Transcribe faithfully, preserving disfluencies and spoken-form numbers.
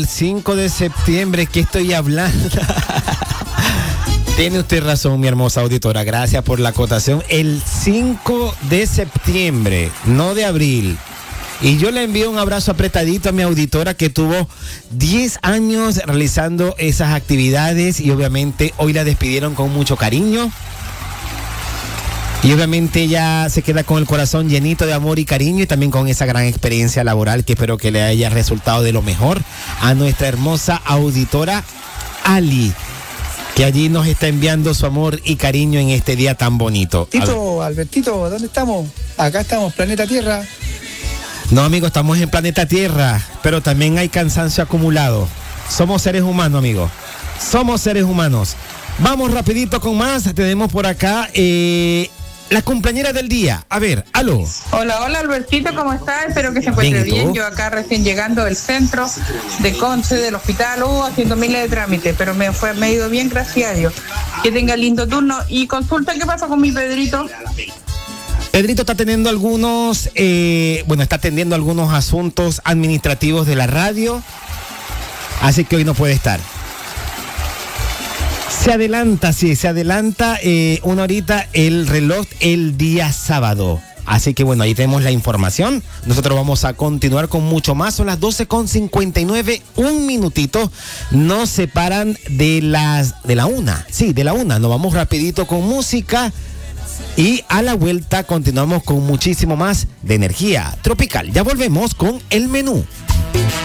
el cinco de septiembre, ¿qué estoy hablando? Tiene usted razón, mi hermosa auditora, gracias por la acotación. El cinco de septiembre, no de abril. Y yo le envío un abrazo apretadito a mi auditora que tuvo diez años realizando esas actividades y obviamente hoy la despidieron con mucho cariño. Y obviamente ella se queda con el corazón llenito de amor y cariño y también con esa gran experiencia laboral que espero que le haya resultado de lo mejor a nuestra hermosa auditora Ali, que allí nos está enviando su amor y cariño en este día tan bonito. Tito, Albertito, ¿dónde estamos? Acá estamos, planeta Tierra. No, amigo, estamos en planeta Tierra, pero también hay cansancio acumulado. Somos seres humanos, amigo. Somos seres humanos. Vamos rapidito con más. Tenemos por acá eh, la cumpleañera del día. A ver, aló. Hola, hola Albertito, ¿cómo estás? Espero que se encuentre bien. bien. Yo acá recién llegando del centro de Conce, del hospital, uh, haciendo miles de trámites, pero me fue, me ha ido bien, gracias a Dios. Que tenga lindo turno. Y consulta, ¿qué pasa con mi Pedrito? Pedrito está teniendo algunos, eh, bueno, está atendiendo algunos asuntos administrativos de la radio, así que hoy no puede estar. Se adelanta, sí, se adelanta eh, una horita el reloj el día sábado. Así que bueno, ahí tenemos la información. Nosotros vamos a continuar con mucho más. Son las doce con cincuenta y nueve, un minutito. Nos separan de las de la una. Sí, de la una. Nos vamos rapidito con música. Y a la vuelta continuamos con muchísimo más de energía tropical. Ya volvemos con el menú.